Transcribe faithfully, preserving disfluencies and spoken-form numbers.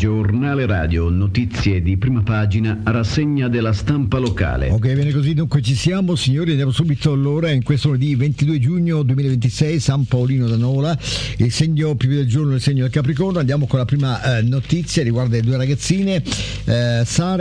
Giornale radio, notizie di prima pagina, rassegna della stampa locale. Ok, bene così, dunque ci siamo signori, andiamo subito allora. In questo lunedì ventidue giugno duemilaventisei, San Paolino da Nola, il segno più del giorno è il segno del Capricorno. Andiamo con la prima eh, notizia, riguarda le due ragazzine, eh, Sara